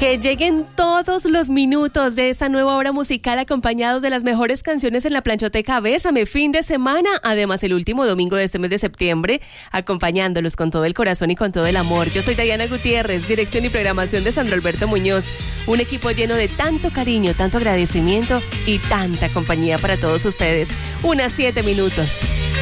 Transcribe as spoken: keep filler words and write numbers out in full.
Que lleguen todos los minutos de esta nueva hora musical acompañados de las mejores canciones en la planchoteca Bésame, fin de semana, además el último domingo de este mes de septiembre, acompañándolos con todo el corazón y con todo el amor. Yo soy Diana Gutiérrez, dirección y programación de Sandro Alberto Muñoz, un equipo lleno de tanto cariño, tanto agradecimiento y tanta compañía para todos ustedes. Unas siete minutos.